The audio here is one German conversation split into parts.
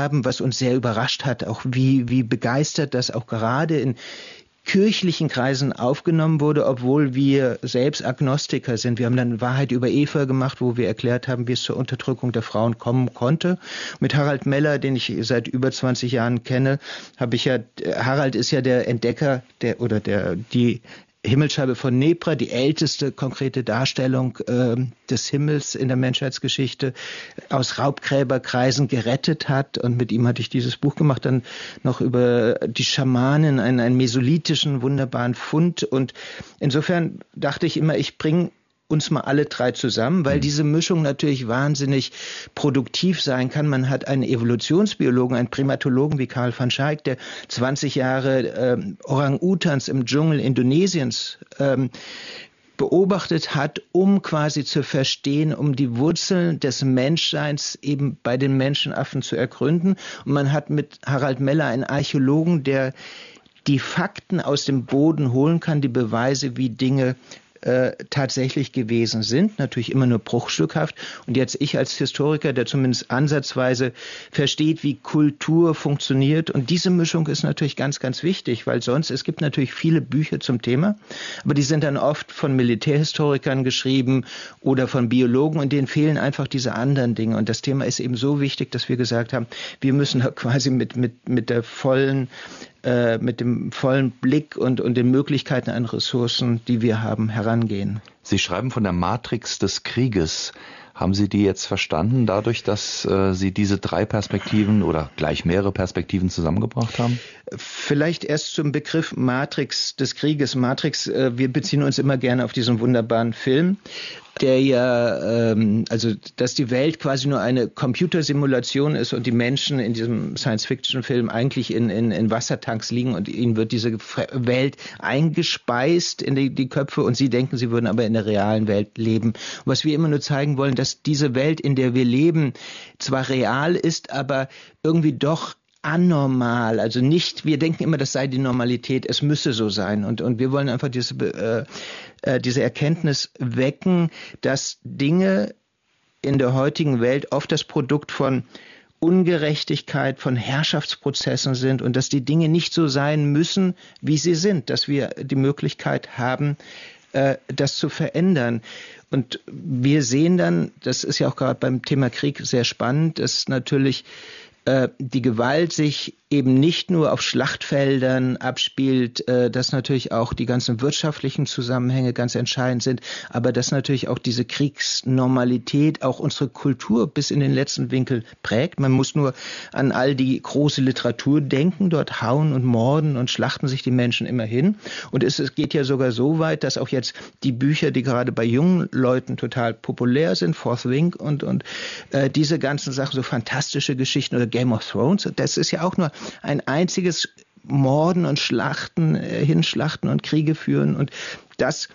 haben, was uns sehr überrascht hat, auch wie begeistert das auch gerade in kirchlichen Kreisen aufgenommen wurde, obwohl wir selbst Agnostiker sind. Wir haben dann Wahrheit über Eva gemacht, wo wir erklärt haben, wie es zur Unterdrückung der Frauen kommen konnte. Mit Harald Meller, den ich seit über 20 Jahren kenne, Harald ist ja der Entdecker die Himmelsscheibe von Nebra, die älteste konkrete Darstellung des Himmels in der Menschheitsgeschichte, aus Raubgräberkreisen gerettet hat. Und mit ihm hatte ich dieses Buch gemacht, dann noch über die Schamanen, einen mesolithischen, wunderbaren Fund. Und insofern dachte ich immer, ich bringe uns mal alle drei zusammen, weil diese Mischung natürlich wahnsinnig produktiv sein kann. Man hat einen Evolutionsbiologen, einen Primatologen wie Karl van Schaik, der 20 Jahre Orang-Utans im Dschungel Indonesiens beobachtet hat, um quasi zu verstehen, um die Wurzeln des Menschseins eben bei den Menschenaffen zu ergründen. Und man hat mit Harald Meller einen Archäologen, der die Fakten aus dem Boden holen kann, die Beweise, wie Dinge tatsächlich gewesen sind, natürlich immer nur bruchstückhaft. Und jetzt ich als Historiker, der zumindest ansatzweise versteht, wie Kultur funktioniert. Und diese Mischung ist natürlich ganz, ganz wichtig, weil es gibt natürlich viele Bücher zum Thema, aber die sind dann oft von Militärhistorikern geschrieben oder von Biologen und denen fehlen einfach diese anderen Dinge. Und das Thema ist eben so wichtig, dass wir gesagt haben, wir müssen da quasi mit dem vollen Blick und den Möglichkeiten an Ressourcen, die wir haben, herangehen. Sie schreiben von der Matrix des Krieges. Haben Sie die jetzt verstanden, dadurch, dass Sie diese drei Perspektiven oder gleich mehrere Perspektiven zusammengebracht haben? Vielleicht erst zum Begriff Matrix des Krieges. Matrix, wir beziehen uns immer gerne auf diesen wunderbaren Film, der ja, dass die Welt quasi nur eine Computersimulation ist und die Menschen in diesem Science-Fiction-Film eigentlich in Wassertanks liegen und ihnen wird diese Welt eingespeist in die Köpfe und sie denken, sie würden aber in der realen Welt leben. Und was wir immer nur zeigen wollen, dass diese Welt, in der wir leben, zwar real ist, aber irgendwie doch anormal, also nicht, wir denken immer, das sei die Normalität, es müsse so sein und wir wollen einfach diese Erkenntnis wecken, dass Dinge in der heutigen Welt oft das Produkt von Ungerechtigkeit, von Herrschaftsprozessen sind und dass die Dinge nicht so sein müssen, wie sie sind, dass wir die Möglichkeit haben, das zu verändern. Und wir sehen dann, das ist ja auch gerade beim Thema Krieg sehr spannend, dass natürlich die Gewalt sich eben nicht nur auf Schlachtfeldern abspielt, dass natürlich auch die ganzen wirtschaftlichen Zusammenhänge ganz entscheidend sind, aber dass natürlich auch diese Kriegsnormalität auch unsere Kultur bis in den letzten Winkel prägt. Man muss nur an all die große Literatur denken, dort hauen und morden und schlachten sich die Menschen immer hin. Und es geht ja sogar so weit, dass auch jetzt die Bücher, die gerade bei jungen Leuten total populär sind, Fourth Wing und diese ganzen Sachen, so fantastische Geschichten oder Game of Thrones, das ist ja auch nur ein einziges Morden und Schlachten, Hinschlachten und Kriege führen und das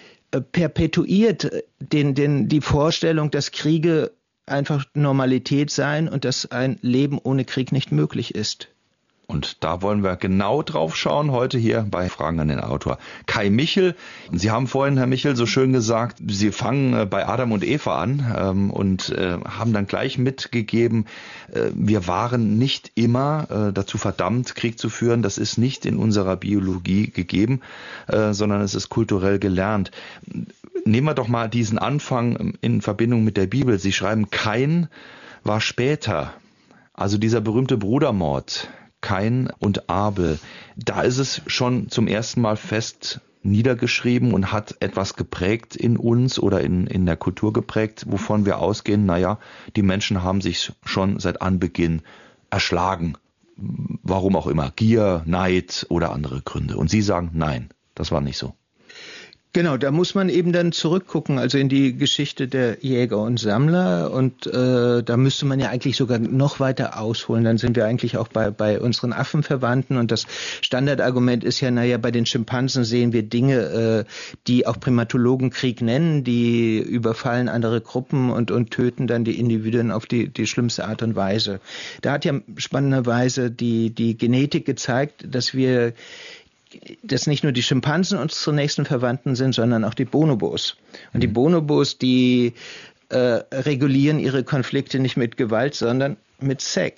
perpetuiert die Vorstellung, dass Kriege einfach Normalität seien und dass ein Leben ohne Krieg nicht möglich ist. Und da wollen wir genau drauf schauen, heute hier bei Fragen an den Autor Kai Michel. Sie haben vorhin, Herr Michel, so schön gesagt, Sie fangen bei Adam und Eva an und haben dann gleich mitgegeben, wir waren nicht immer dazu verdammt, Krieg zu führen. Das ist nicht in unserer Biologie gegeben, sondern es ist kulturell gelernt. Nehmen wir doch mal diesen Anfang in Verbindung mit der Bibel. Sie schreiben, Kain war später, also dieser berühmte Brudermord, Kain und Abel, da ist es schon zum ersten Mal fest niedergeschrieben und hat etwas geprägt in uns oder in der Kultur geprägt, wovon wir ausgehen, die Menschen haben sich schon seit Anbeginn erschlagen. Warum auch immer, Gier, Neid oder andere Gründe. Und Sie sagen, nein, das war nicht so. Genau, da muss man eben dann zurückgucken, also in die Geschichte der Jäger und Sammler und da müsste man ja eigentlich sogar noch weiter ausholen. Dann sind wir eigentlich auch bei unseren Affenverwandten und das Standardargument ist ja, bei den Schimpansen sehen wir Dinge, die auch Primatologen Krieg nennen, die überfallen andere Gruppen und töten dann die Individuen auf die schlimmste Art und Weise. Da hat ja spannenderweise die Genetik gezeigt, dass nicht nur die Schimpansen unsere nächsten Verwandten sind, sondern auch die Bonobos. Und die Bonobos, die regulieren ihre Konflikte nicht mit Gewalt, sondern mit Sex.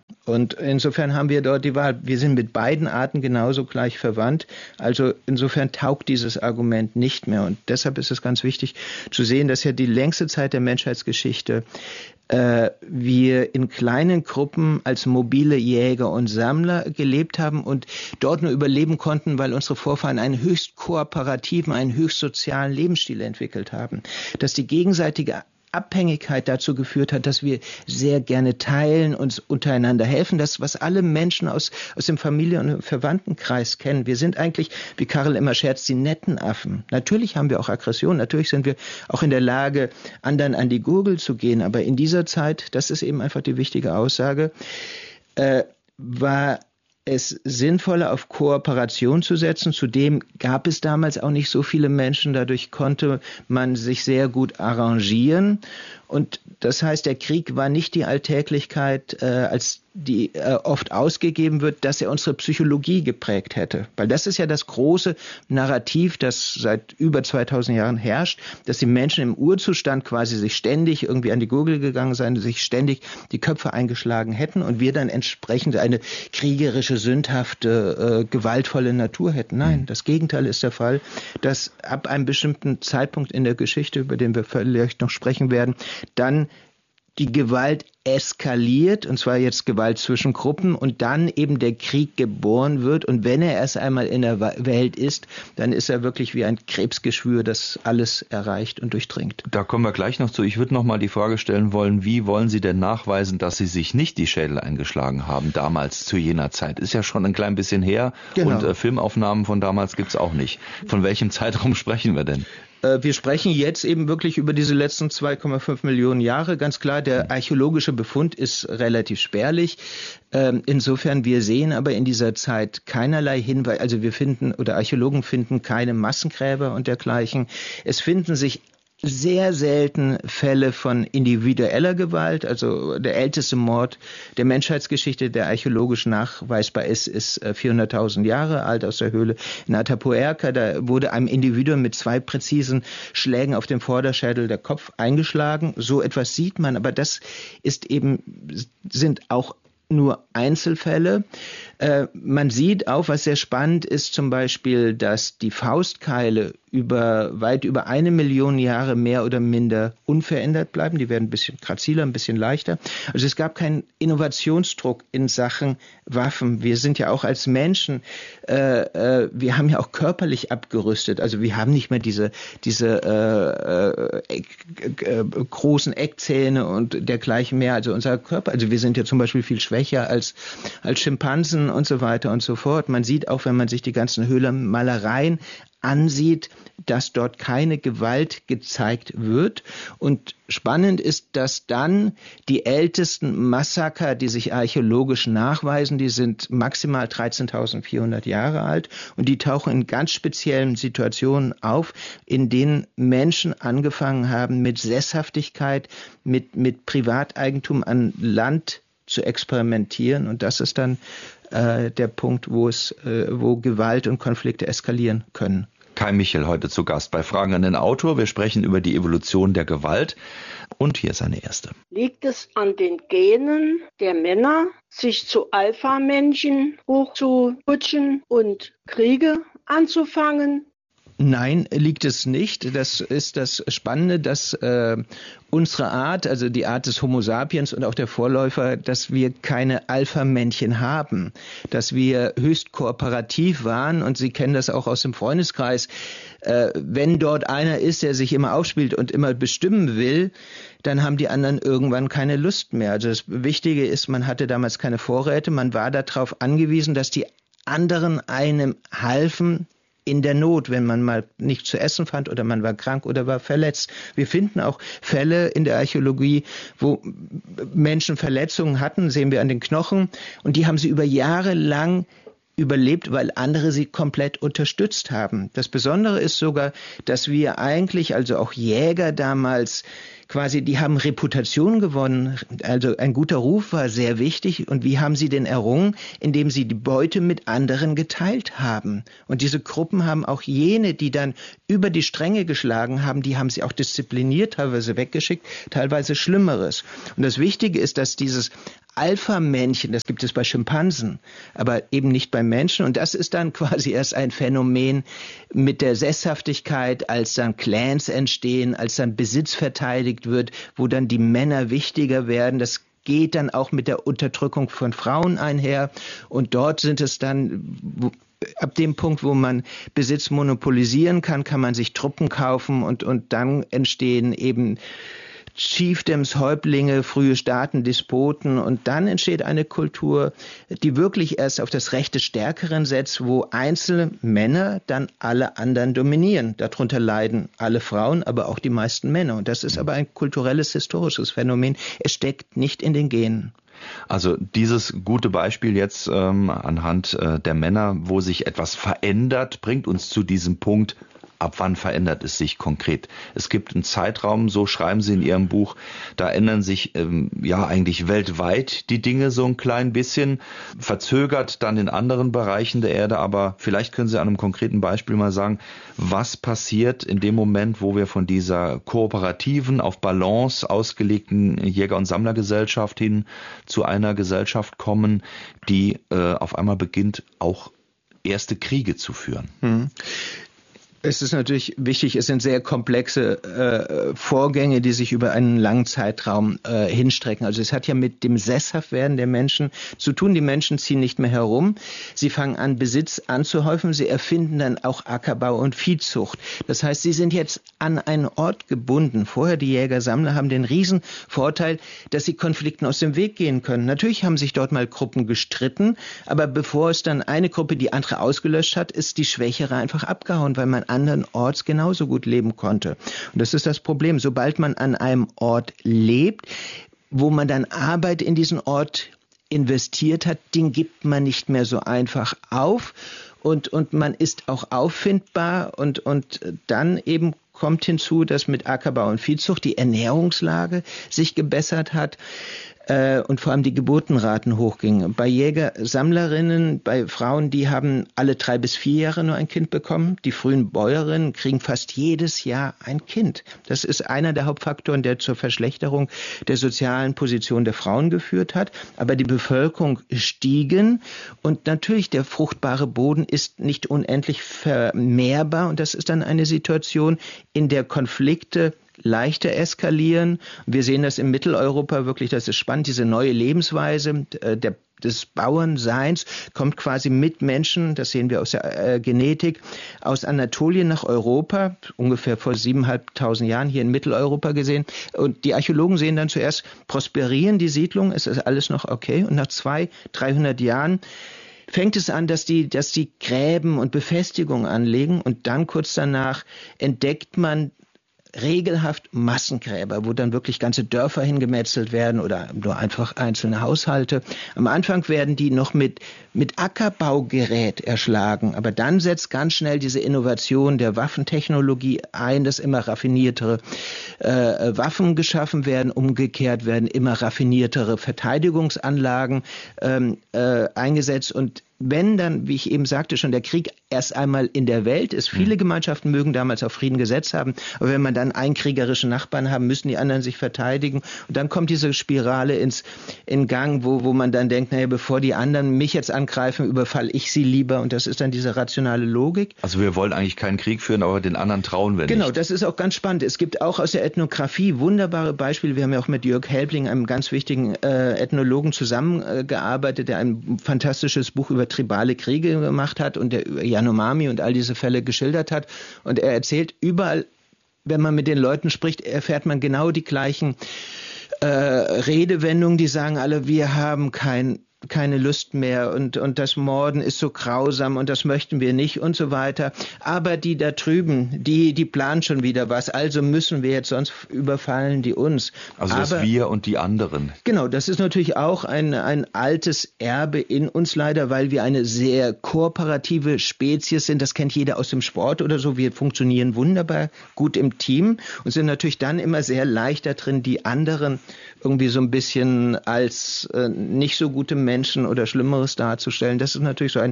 Und insofern haben wir dort die Wahl. Wir sind mit beiden Arten genauso gleich verwandt. Also insofern taugt dieses Argument nicht mehr. Und deshalb ist es ganz wichtig zu sehen, dass ja die längste Zeit der Menschheitsgeschichte wir in kleinen Gruppen als mobile Jäger und Sammler gelebt haben und dort nur überleben konnten, weil unsere Vorfahren einen höchst kooperativen, einen höchst sozialen Lebensstil entwickelt haben. Dass die gegenseitige Abhängigkeit dazu geführt hat, dass wir sehr gerne teilen, uns untereinander helfen. Das, was alle Menschen aus dem Familien- und Verwandtenkreis kennen. Wir sind eigentlich, wie Karel immer scherzt, die netten Affen. Natürlich haben wir auch Aggression, natürlich sind wir auch in der Lage, anderen an die Gurgel zu gehen. Aber in dieser Zeit, das ist eben einfach die wichtige Aussage, war es sinnvoller, auf Kooperation zu setzen. Zudem gab es damals auch nicht so viele Menschen. Dadurch konnte man sich sehr gut arrangieren. Und das heißt, der Krieg war nicht die Alltäglichkeit, als die oft ausgegeben wird, dass er unsere Psychologie geprägt hätte. Weil das ist ja das große Narrativ, das seit über 2000 Jahren herrscht, dass die Menschen im Urzustand quasi sich ständig irgendwie an die Gurgel gegangen seien, sich ständig die Köpfe eingeschlagen hätten und wir dann entsprechend eine kriegerische, sündhafte, gewaltvolle Natur hätten. Nein, das Gegenteil ist der Fall, dass ab einem bestimmten Zeitpunkt in der Geschichte, über den wir vielleicht noch sprechen werden, dann die Gewalt eskaliert, und zwar jetzt Gewalt zwischen Gruppen, und dann eben der Krieg geboren wird. Und wenn er erst einmal in der Welt ist, dann ist er wirklich wie ein Krebsgeschwür, das alles erreicht und durchdringt. Da kommen wir gleich noch zu. Ich würde noch mal die Frage stellen wollen, wie wollen Sie denn nachweisen, dass Sie sich nicht die Schädel eingeschlagen haben, damals zu jener Zeit? Ist ja schon ein klein bisschen her. Genau. Und Filmaufnahmen von damals gibt's auch nicht. Von welchem Zeitraum sprechen wir denn? Wir sprechen jetzt eben wirklich über diese letzten 2,5 Millionen Jahre. Ganz klar, der archäologische Befund ist relativ spärlich. Insofern, wir sehen aber in dieser Zeit keinerlei Hinweise, also wir finden, oder Archäologen finden keine Massengräber und dergleichen. Es finden sich sehr selten Fälle von individueller Gewalt. Also der älteste Mord der Menschheitsgeschichte, der archäologisch nachweisbar ist 400.000 Jahre alt, aus der Höhle in Atapuerca. Da wurde einem Individuum mit 2 präzisen Schlägen auf dem Vorderschädel der Kopf eingeschlagen. So etwas sieht man, aber das sind auch nur Einzelfälle. Man sieht auch, was sehr spannend ist, zum Beispiel, dass die Faustkeile weit über 1 Million Jahre mehr oder minder unverändert bleiben. Die werden ein bisschen graziler, ein bisschen leichter. Also es gab keinen Innovationsdruck in Sachen Waffen. Wir sind ja auch als Menschen, wir haben ja auch körperlich abgerüstet. Also wir haben nicht mehr diese großen Eckzähne und dergleichen mehr. Also unser Körper, also wir sind ja zum Beispiel viel schwächer als Schimpansen und so weiter und so fort. Man sieht auch, wenn man sich die ganzen Höhlenmalereien ansieht, dass dort keine Gewalt gezeigt wird. Und spannend ist, dass dann die ältesten Massaker, die sich archäologisch nachweisen, die sind maximal 13.400 Jahre alt und die tauchen in ganz speziellen Situationen auf, in denen Menschen angefangen haben, mit Sesshaftigkeit, mit Privateigentum an Land zu experimentieren. Und das ist dann der Punkt, wo Gewalt und Konflikte eskalieren können. Kai Michel heute zu Gast bei Fragen an den Autor. Wir sprechen über die Evolution der Gewalt. Und hier ist eine erste. Liegt es an den Genen der Männer, sich zu Alpha-Männchen hochzuputschen und Kriege anzufangen? Nein, liegt es nicht. Das ist das Spannende, dass unsere Art, also die Art des Homo sapiens und auch der Vorläufer, dass wir keine Alpha-Männchen haben, dass wir höchst kooperativ waren, und Sie kennen das auch aus dem Freundeskreis. Wenn dort einer ist, der sich immer aufspielt und immer bestimmen will, dann haben die anderen irgendwann keine Lust mehr. Also das Wichtige ist, man hatte damals keine Vorräte, man war darauf angewiesen, dass die anderen einem halfen in der Not, wenn man mal nichts zu essen fand oder man war krank oder war verletzt. Wir finden auch Fälle in der Archäologie, wo Menschen Verletzungen hatten, sehen wir an den Knochen, und die haben sie über Jahre lang überlebt, weil andere sie komplett unterstützt haben. Das Besondere ist sogar, dass wir eigentlich, also auch Jäger damals, quasi, die haben Reputation gewonnen, also ein guter Ruf war sehr wichtig. Und wie haben sie denn errungen? Indem sie die Beute mit anderen geteilt haben. Und diese Gruppen haben auch jene, die dann über die Stränge geschlagen haben, die haben sie auch diszipliniert, teilweise weggeschickt, teilweise Schlimmeres. Und das Wichtige ist, dass dieses Alpha-Männchen, das gibt es bei Schimpansen, aber eben nicht bei Menschen. Und das ist dann quasi erst ein Phänomen mit der Sesshaftigkeit, als dann Clans entstehen, als dann Besitz verteidigt wird, wo dann die Männer wichtiger werden. Das geht dann auch mit der Unterdrückung von Frauen einher. Und dort sind es dann, ab dem Punkt, wo man Besitz monopolisieren kann, kann man sich Truppen kaufen und dann entstehen eben Chiefdoms, Häuptlinge, frühe Staaten, Despoten, und dann entsteht eine Kultur, die wirklich erst auf das Recht des Stärkeren setzt, wo einzelne Männer dann alle anderen dominieren. Darunter leiden alle Frauen, aber auch die meisten Männer. Und das ist aber ein kulturelles, historisches Phänomen. Es steckt nicht in den Genen. Also dieses gute Beispiel jetzt anhand der Männer, wo sich etwas verändert, bringt uns zu diesem Punkt. Ab wann verändert es sich konkret? Es gibt einen Zeitraum, so schreiben Sie in Ihrem Buch, da ändern sich eigentlich weltweit die Dinge so ein klein bisschen, verzögert dann in anderen Bereichen der Erde, aber vielleicht können Sie an einem konkreten Beispiel mal sagen, was passiert in dem Moment, wo wir von dieser kooperativen, auf Balance ausgelegten Jäger- und Sammlergesellschaft hin zu einer Gesellschaft kommen, die auf einmal beginnt, auch erste Kriege zu führen. Es ist natürlich wichtig, es sind sehr komplexe Vorgänge, die sich über einen langen Zeitraum hinstrecken. Also es hat ja mit dem Sesshaftwerden der Menschen zu tun. Die Menschen ziehen nicht mehr herum. Sie fangen an, Besitz anzuhäufen. Sie erfinden dann auch Ackerbau und Viehzucht. Das heißt, sie sind jetzt an einen Ort gebunden. Vorher die Jäger-Sammler haben den riesen Vorteil, dass sie Konflikten aus dem Weg gehen können. Natürlich haben sich dort mal Gruppen gestritten, aber bevor es dann eine Gruppe die andere ausgelöscht hat, ist die Schwächere einfach abgehauen, weil man andernorts genauso gut leben konnte. Und das ist das Problem. Sobald man an einem Ort lebt, wo man dann Arbeit in diesen Ort investiert hat, den gibt man nicht mehr so einfach auf. Und man ist auch auffindbar und dann eben kommt hinzu, dass mit Ackerbau und Viehzucht die Ernährungslage sich gebessert hat. Und vor allem die Geburtenraten hochgingen. Bei Jäger-Sammlerinnen, bei Frauen, die haben alle 3 bis 4 Jahre nur ein Kind bekommen. Die frühen Bäuerinnen kriegen fast jedes Jahr ein Kind. Das ist einer der Hauptfaktoren, der zur Verschlechterung der sozialen Position der Frauen geführt hat. Aber die Bevölkerung stiegen und natürlich der fruchtbare Boden ist nicht unendlich vermehrbar. Und das ist dann eine Situation, in der Konflikte leichter eskalieren. Wir sehen das in Mitteleuropa wirklich, das ist spannend, diese neue Lebensweise des Bauernseins kommt quasi mit Menschen, das sehen wir aus der Genetik, aus Anatolien nach Europa, ungefähr vor 7.500 Jahren hier in Mitteleuropa gesehen. Und die Archäologen sehen dann zuerst, prosperieren die Siedlungen, es ist alles noch okay. Und nach 200-300 Jahren fängt es an, dass die Gräben und Befestigungen anlegen. Und dann kurz danach entdeckt man regelhaft Massengräber, wo dann wirklich ganze Dörfer hingemetzelt werden oder nur einfach einzelne Haushalte. Am Anfang werden die noch mit Ackerbaugerät erschlagen, aber dann setzt ganz schnell diese Innovation der Waffentechnologie ein, dass immer raffiniertere Waffen geschaffen werden, umgekehrt werden immer raffiniertere Verteidigungsanlagen eingesetzt. Und wenn dann, wie ich eben sagte, schon der Krieg erst einmal in der Welt ist, viele Gemeinschaften mögen damals auf Frieden gesetzt haben, aber wenn man dann einen kriegerischen Nachbarn haben, müssen die anderen sich verteidigen. Und dann kommt diese Spirale in Gang, wo man dann denkt, naja, bevor die anderen mich jetzt angreifen, überfall ich sie lieber. Und das ist dann diese rationale Logik. Also wir wollen eigentlich keinen Krieg führen, aber den anderen trauen wir nicht. Genau, das ist auch ganz spannend. Es gibt auch aus der Ethnographie wunderbare Beispiele. Wir haben ja auch mit Jörg Helbling, einem ganz wichtigen Ethnologen, zusammengearbeitet, der ein fantastisches Buch über tribale Kriege gemacht hat und der über Yanomami und all diese Fälle geschildert hat. Und er erzählt, überall, wenn man mit den Leuten spricht, erfährt man genau die gleichen Redewendungen. Die sagen alle, wir haben keine Lust mehr und das Morden ist so grausam und das möchten wir nicht und so weiter. Aber die da drüben, die planen schon wieder was, also müssen wir jetzt, sonst überfallen die uns. Also das Wir und die anderen. Genau, das ist natürlich auch ein altes Erbe in uns leider, weil wir eine sehr kooperative Spezies sind. Das kennt jeder aus dem Sport oder so. Wir funktionieren wunderbar gut im Team und sind natürlich dann immer sehr leicht da drin, die anderen irgendwie so ein bisschen als nicht so gute Menschen oder Schlimmeres darzustellen. Das ist natürlich so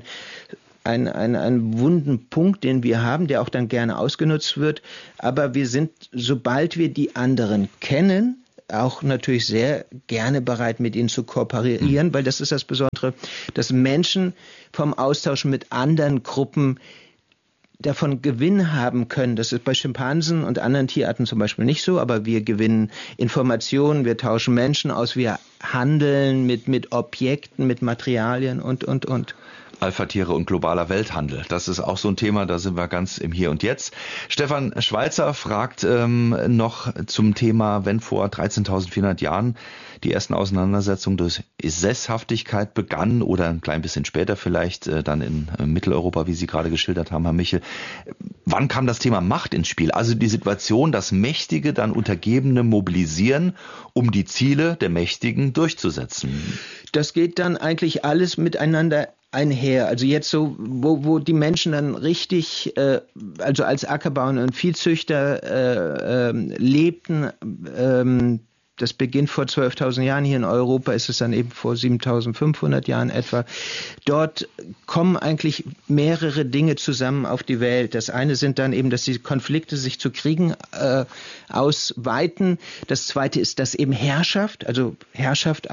ein wunden Punkt, den wir haben, der auch dann gerne ausgenutzt wird. Aber wir sind, sobald wir die anderen kennen, auch natürlich sehr gerne bereit, mit ihnen zu kooperieren, weil das ist das Besondere, dass Menschen vom Austausch mit anderen Gruppen davon Gewinn haben können. Das ist bei Schimpansen und anderen Tierarten zum Beispiel nicht so, aber wir gewinnen Informationen, wir tauschen Menschen aus, wir handeln mit Objekten, mit Materialien und. Alpha-Tiere und globaler Welthandel. Das ist auch so ein Thema, da sind wir ganz im Hier und Jetzt. Stefan Schweizer fragt noch zum Thema, wenn vor 13.400 Jahren die ersten Auseinandersetzungen durch Sesshaftigkeit begannen oder ein klein bisschen später vielleicht dann in Mitteleuropa, wie Sie gerade geschildert haben, Herr Michel. Wann kam das Thema Macht ins Spiel? Also die Situation, dass Mächtige dann Untergebene mobilisieren, um die Ziele der Mächtigen durchzusetzen. Das geht dann eigentlich alles miteinander einher. Also jetzt so, wo die Menschen dann richtig, also als Ackerbauern und Viehzüchter lebten, das beginnt vor 12.000 Jahren. Hier in Europa ist es dann eben vor 7.500 Jahren etwa. Dort kommen eigentlich mehrere Dinge zusammen auf die Welt. Das eine sind dann eben, dass die Konflikte sich zu Kriegen ausweiten. Das zweite ist, dass eben Herrschaft, also Herrschaft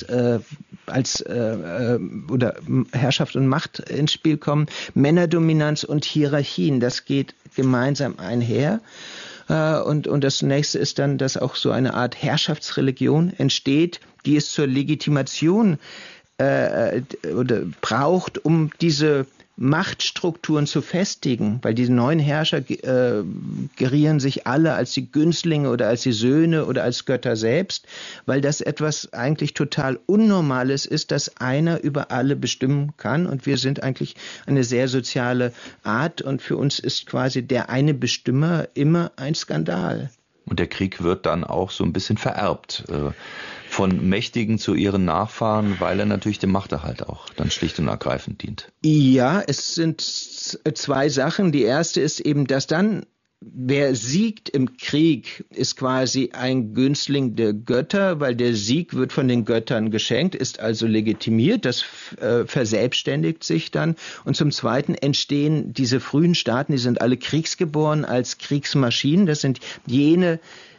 oder Herrschaft und Macht ins Spiel kommen. Männerdominanz und Hierarchien, das geht gemeinsam einher. Und das nächste ist dann, dass auch so eine Art Herrschaftsreligion entsteht, die es zur Legitimation oder braucht, um diese Machtstrukturen zu festigen, weil diese neuen Herrscher gerieren sich alle als die Günstlinge oder als die Söhne oder als Götter selbst, weil das etwas eigentlich total Unnormales ist, dass einer über alle bestimmen kann, und wir sind eigentlich eine sehr soziale Art, und für uns ist quasi der eine Bestimmer immer ein Skandal. Und der Krieg wird dann auch so ein bisschen vererbt von Mächtigen zu ihren Nachfahren, weil er natürlich dem Machterhalt auch dann schlicht und ergreifend dient. Ja, es sind zwei Sachen. Die erste ist eben, dass dann, wer siegt im Krieg, ist quasi ein Günstling der Götter, weil der Sieg wird von den Göttern geschenkt, ist also legitimiert, das verselbstständigt sich dann. Und zum Zweiten entstehen diese frühen Staaten, die sind alle kriegsgeboren als Kriegsmaschinen. Das sind jene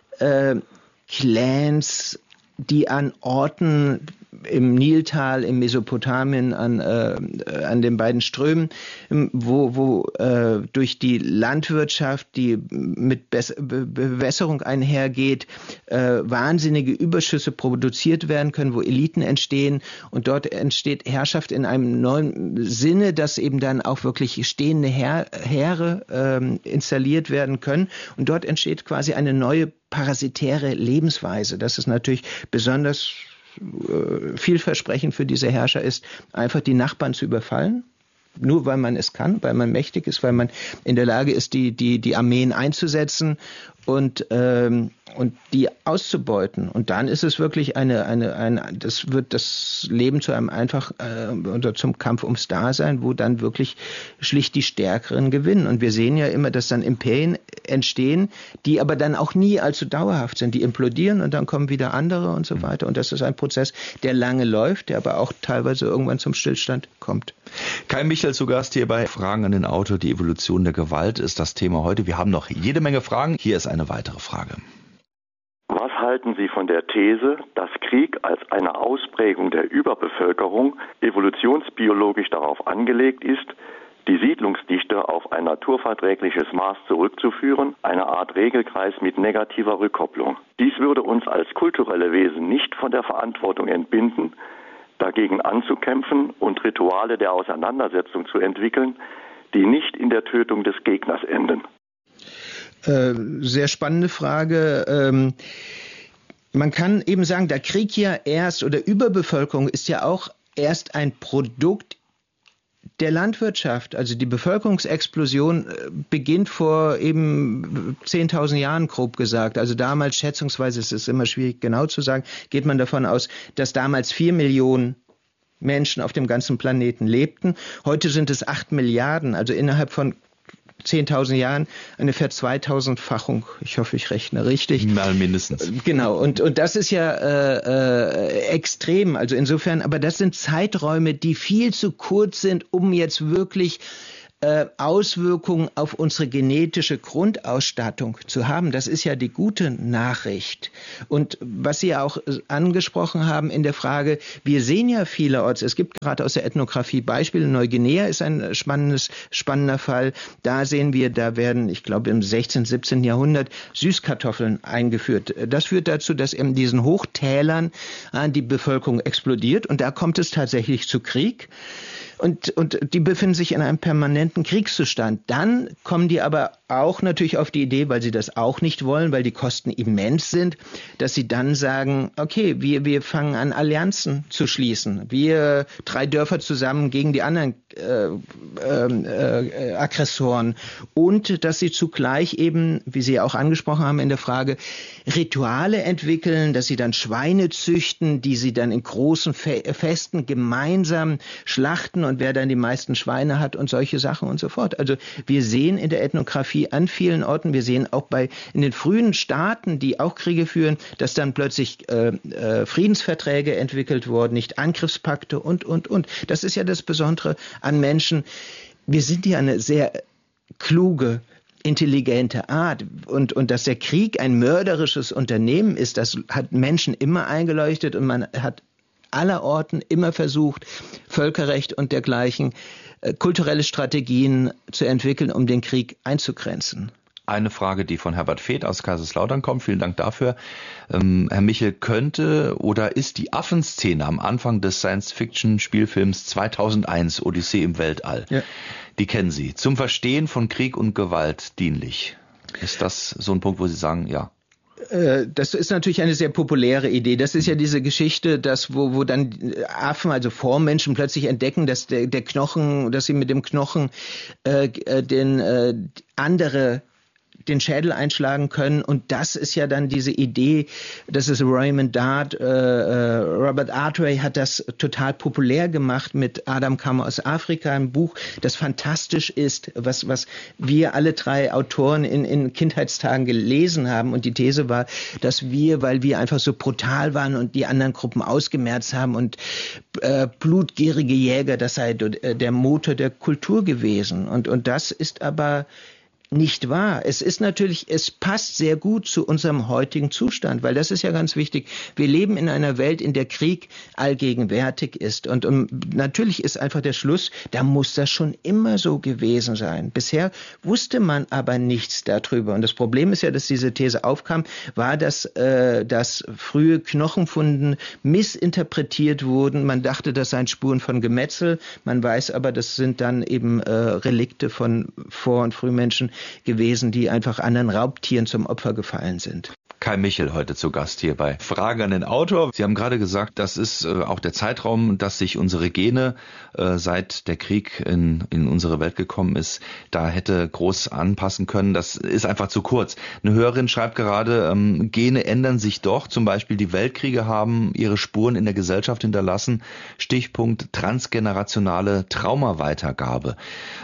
Clans, die an Orten im Niltal, im Mesopotamien, an den beiden Strömen, wo durch die Landwirtschaft, die mit Bewässerung einhergeht, wahnsinnige Überschüsse produziert werden können, wo Eliten entstehen, und dort entsteht Herrschaft in einem neuen Sinne, dass eben dann auch wirklich stehende Heere installiert werden können, und dort entsteht quasi eine neue parasitäre Lebensweise. Das ist natürlich besonders vielversprechend für diese Herrscher ist, einfach die Nachbarn zu überfallen, nur weil man es kann, weil man mächtig ist, weil man in der Lage ist, die Armeen einzusetzen und die auszubeuten. Und dann ist es wirklich das wird das Leben zu einem oder zum Kampf ums Dasein, wo dann wirklich schlicht die Stärkeren gewinnen. Und wir sehen ja immer, dass dann Imperien entstehen, die aber dann auch nie allzu dauerhaft sind. Die implodieren und dann kommen wieder andere und so weiter. Und das ist ein Prozess, der lange läuft, der aber auch teilweise irgendwann zum Stillstand kommt. Kai Michel zu Gast hier bei Fragen an den Autor. Die Evolution der Gewalt ist das Thema heute. Wir haben noch jede Menge Fragen. Hier ist eine weitere Frage. Was halten Sie von der These, dass Krieg als eine Ausprägung der Überbevölkerung evolutionsbiologisch darauf angelegt ist, die Siedlungsdichte auf ein naturverträgliches Maß zurückzuführen, eine Art Regelkreis mit negativer Rückkopplung? Dies würde uns als kulturelle Wesen nicht von der Verantwortung entbinden, dagegen anzukämpfen und Rituale der Auseinandersetzung zu entwickeln, die nicht in der Tötung des Gegners enden. Sehr spannende Frage. Man kann eben sagen, der Krieg ja oder Überbevölkerung ist ja auch erst ein Produkt der Landwirtschaft. Also die Bevölkerungsexplosion beginnt vor eben 10.000 Jahren, grob gesagt. Also damals schätzungsweise, es ist immer schwierig genau zu sagen, geht man davon aus, dass damals 4 Millionen Menschen auf dem ganzen Planeten lebten. Heute sind es 8 Milliarden, also innerhalb von 10.000 Jahren eine Verzweitausendfachung. Ich hoffe, ich rechne richtig. Mal mindestens. Genau. Und das ist ja extrem. Also insofern, aber das sind Zeiträume, die viel zu kurz sind, um jetzt wirklich Auswirkungen auf unsere genetische Grundausstattung zu haben. Das ist ja die gute Nachricht. Und was Sie auch angesprochen haben in der Frage, wir sehen ja vielerorts, es gibt gerade aus der Ethnographie Beispiele, Neuguinea ist ein spannender Fall. Da sehen wir, da werden, ich glaube im 16., 17. Jahrhundert Süßkartoffeln eingeführt. Das führt dazu, dass in diesen Hochtälern die Bevölkerung explodiert und da kommt es tatsächlich zu Krieg. Und die befinden sich in einem permanenten Kriegszustand. Dann kommen die aber auch natürlich auf die Idee, weil sie das auch nicht wollen, weil die Kosten immens sind, dass sie dann sagen, okay, wir fangen an, Allianzen zu schließen. Wir 3 Dörfer zusammen gegen die anderen Aggressoren. Und dass sie zugleich eben, wie Sie auch angesprochen haben in der Frage, Rituale entwickeln, dass sie dann Schweine züchten, die sie dann in großen Festen gemeinsam schlachten und wer dann die meisten Schweine hat und solche Sachen und so fort. Also wir sehen in der Ethnographie an vielen Orten, wir sehen auch in den frühen Staaten, die auch Kriege führen, dass dann plötzlich Friedensverträge entwickelt wurden, nicht Angriffspakte und. Das ist ja das Besondere an Menschen. Wir sind ja eine sehr kluge, intelligente Art und dass der Krieg ein mörderisches Unternehmen ist, das hat Menschen immer eingeleuchtet und man hat allerorten immer versucht, Völkerrecht und dergleichen kulturelle Strategien zu entwickeln, um den Krieg einzugrenzen. Eine Frage, die von Herbert Feth aus Kaiserslautern kommt. Vielen Dank dafür. Herr Michel, könnte oder ist die Affenszene am Anfang des Science-Fiction-Spielfilms 2001 Odyssee im Weltall, die kennen Sie, zum Verstehen von Krieg und Gewalt dienlich? Ist das so ein Punkt, wo Sie sagen, ja? Das ist natürlich eine sehr populäre Idee. Das ist ja diese Geschichte, wo dann Affen, also Vormenschen, plötzlich entdecken, dass der Knochen, dass sie mit dem Knochen den Schädel einschlagen können. Und das ist ja dann diese Idee, das ist Raymond Dart, Robert Artway hat das total populär gemacht mit Adam kam aus Afrika, ein Buch, das fantastisch ist, was wir alle 3 Autoren in Kindheitstagen gelesen haben. Und die These war, dass weil wir einfach so brutal waren und die anderen Gruppen ausgemerzt haben und blutgierige Jäger, das sei der Motor der Kultur gewesen. Und das ist aber nicht wahr. Es passt sehr gut zu unserem heutigen Zustand, weil das ist ja ganz wichtig. Wir leben in einer Welt, in der Krieg allgegenwärtig ist. Und natürlich ist einfach der Schluss, da muss das schon immer so gewesen sein. Bisher wusste man aber nichts darüber. Und das Problem ist ja, dass diese These aufkam, war, dass frühe Knochenfunden missinterpretiert wurden. Man dachte, das seien Spuren von Gemetzel. Man weiß aber, das sind dann eben Relikte von Vor- und Frühmenschen gewesen, die einfach anderen Raubtieren zum Opfer gefallen sind. Kai Michel heute zu Gast hier bei Fragen an den Autor. Sie haben gerade gesagt, das ist auch der Zeitraum, dass sich unsere Gene, seit der Krieg in unsere Welt gekommen ist, da hätte groß anpassen können. Das ist einfach zu kurz. Eine Hörerin schreibt gerade, Gene ändern sich doch. Zum Beispiel die Weltkriege haben ihre Spuren in der Gesellschaft hinterlassen. Stichpunkt transgenerationale Traumaweitergabe.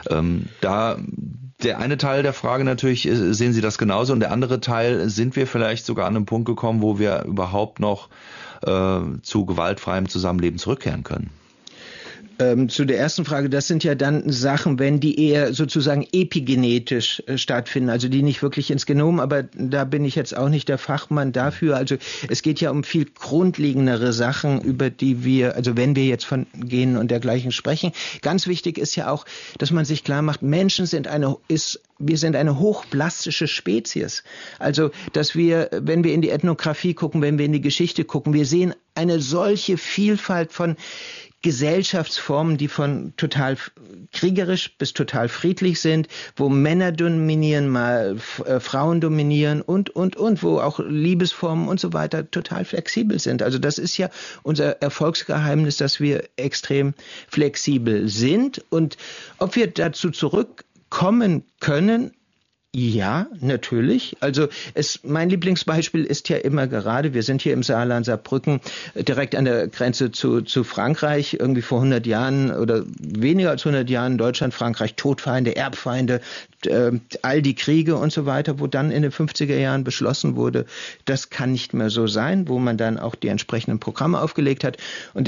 Der eine Teil der Frage natürlich, sehen Sie das genauso? Und der andere Teil, sind wir vielleicht sogar an einen Punkt gekommen, wo wir überhaupt noch zu gewaltfreiem Zusammenleben zurückkehren können? Zu der ersten Frage, das sind ja dann Sachen, wenn die eher sozusagen epigenetisch stattfinden, also die nicht wirklich ins Genom, aber da bin ich jetzt auch nicht der Fachmann dafür. Also es geht ja um viel grundlegendere Sachen, über die wir, also wenn wir jetzt von Genen und dergleichen sprechen. Ganz wichtig ist ja auch, dass man sich klar macht, wir sind eine hochplastische Spezies. Also, dass wir, wenn wir in die Ethnographie gucken, wenn wir in die Geschichte gucken, wir sehen eine solche Vielfalt von Gesellschaftsformen, die von total kriegerisch bis total friedlich sind, wo Männer dominieren, mal Frauen dominieren und, wo auch Liebesformen und so weiter total flexibel sind. Also das ist ja unser Erfolgsgeheimnis, dass wir extrem flexibel sind. Und ob wir dazu zurückkommen können, ja, natürlich. Also mein Lieblingsbeispiel ist ja immer gerade, wir sind hier im Saarland, Saarbrücken, direkt an der Grenze zu Frankreich, irgendwie vor 100 Jahren oder weniger als 100 Jahren, Deutschland, Frankreich, Todfeinde, Erbfeinde, all die Kriege und so weiter, wo dann in den 50er Jahren beschlossen wurde, das kann nicht mehr so sein, wo man dann auch die entsprechenden Programme aufgelegt hat. Und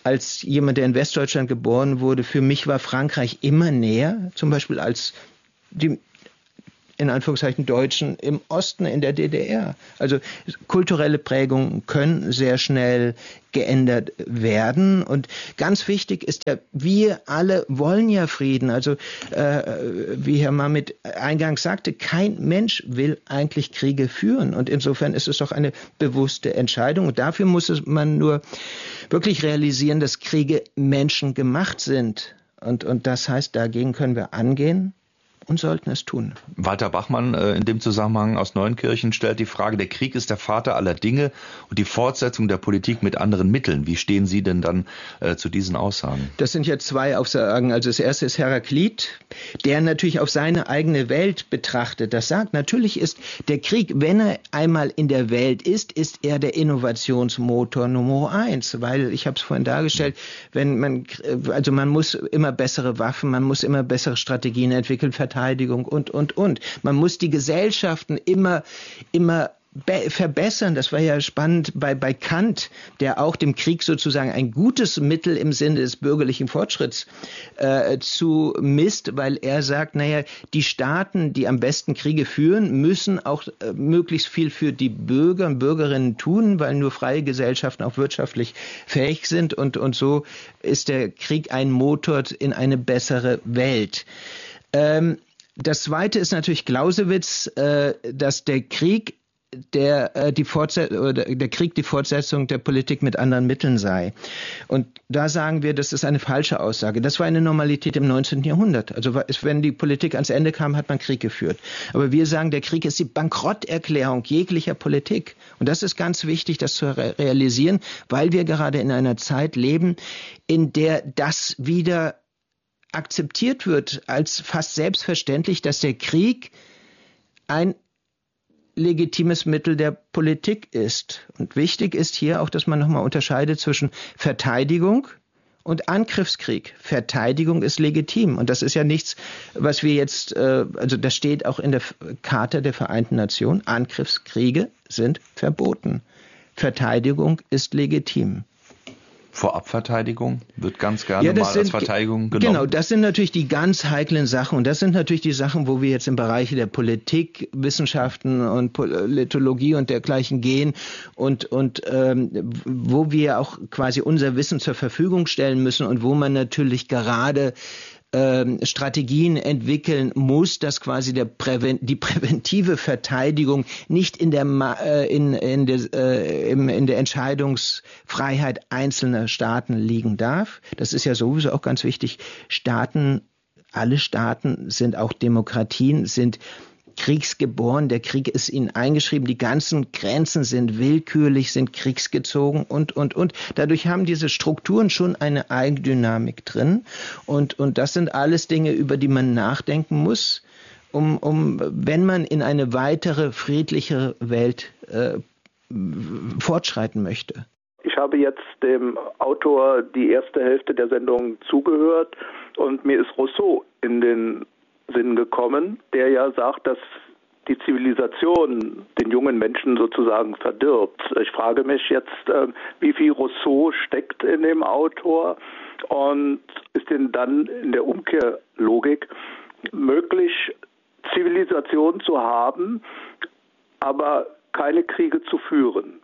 als jemand, der in Westdeutschland geboren wurde, für mich war Frankreich immer näher, zum Beispiel als die in Anführungszeichen Deutschen im Osten in der DDR. Also kulturelle Prägungen können sehr schnell geändert werden. Und ganz wichtig ist ja, wir alle wollen ja Frieden. Also wie Herr Mamet eingangs sagte, kein Mensch will eigentlich Kriege führen. Und insofern ist es doch eine bewusste Entscheidung. Und dafür muss man nur wirklich realisieren, dass Kriege menschengemacht sind. Und das heißt, dagegen können wir angehen und sollten es tun. Walter Bachmann in dem Zusammenhang aus Neunkirchen stellt die Frage, der Krieg ist der Vater aller Dinge und die Fortsetzung der Politik mit anderen Mitteln. Wie stehen Sie denn dann zu diesen Aussagen? Das sind ja zwei Aussagen. Also das erste ist Heraklit, der natürlich auf seine eigene Welt betrachtet. Das sagt, natürlich ist der Krieg, wenn er einmal in der Welt ist er der Innovationsmotor Nummer 1. Weil, ich habe es vorhin dargestellt, man muss immer bessere Waffen, man muss immer bessere Strategien entwickeln, Verteidigung und. Man muss die Gesellschaften immer verbessern. Das war ja spannend bei Kant, der auch dem Krieg sozusagen ein gutes Mittel im Sinne des bürgerlichen Fortschritts zumisst, weil er sagt, die Staaten, die am besten Kriege führen, müssen auch möglichst viel für die Bürger und Bürgerinnen tun, weil nur freie Gesellschaften auch wirtschaftlich fähig sind und so ist der Krieg ein Motor in eine bessere Welt. Das Zweite ist natürlich Clausewitz, dass der Krieg die Fortsetzung der Politik mit anderen Mitteln sei. Und da sagen wir, das ist eine falsche Aussage. Das war eine Normalität im 19. Jahrhundert. Also wenn die Politik ans Ende kam, hat man Krieg geführt. Aber wir sagen, der Krieg ist die Bankrotterklärung jeglicher Politik. Und das ist ganz wichtig, das zu realisieren, weil wir gerade in einer Zeit leben, in der das wieder akzeptiert wird als fast selbstverständlich, dass der Krieg ein legitimes Mittel der Politik ist. Und wichtig ist hier auch, dass man nochmal unterscheidet zwischen Verteidigung und Angriffskrieg. Verteidigung ist legitim. Und das ist ja nichts, was wir jetzt, das steht auch in der Charta der Vereinten Nationen. Angriffskriege sind verboten. Verteidigung ist legitim. Vorabverteidigung wird ganz gerne mal als Verteidigung genommen. Genau, das sind natürlich die ganz heiklen Sachen und das sind natürlich die Sachen, wo wir jetzt im Bereich der Politik, Wissenschaften und Politologie und dergleichen gehen und wo wir auch quasi unser Wissen zur Verfügung stellen müssen und wo man natürlich gerade Strategien entwickeln muss, dass quasi die präventive Verteidigung nicht in der Entscheidungsfreiheit einzelner Staaten liegen darf. Das ist ja sowieso auch ganz wichtig. Alle Staaten sind auch Demokratien, sind kriegsgeboren, der Krieg ist ihnen eingeschrieben, die ganzen Grenzen sind willkürlich, sind kriegsgezogen und. Dadurch haben diese Strukturen schon eine Eigendynamik drin und das sind alles Dinge, über die man nachdenken muss, wenn man in eine weitere friedlichere Welt fortschreiten möchte. Ich habe jetzt dem Autor die erste Hälfte der Sendung zugehört und mir ist Rousseau in den Sinn gekommen, der ja sagt, dass die Zivilisation den jungen Menschen sozusagen verdirbt. Ich frage mich jetzt, wie viel Rousseau steckt in dem Autor und ist denn dann in der Umkehrlogik möglich, Zivilisation zu haben, aber keine Kriege zu führen?